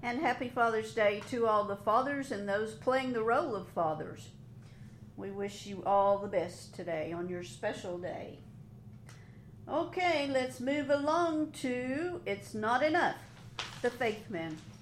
And happy Father's Day to all the fathers and those playing the role of fathers. We wish you all the best today on your special day. Okay, let's move along to It's Not Enough, the Faith Men.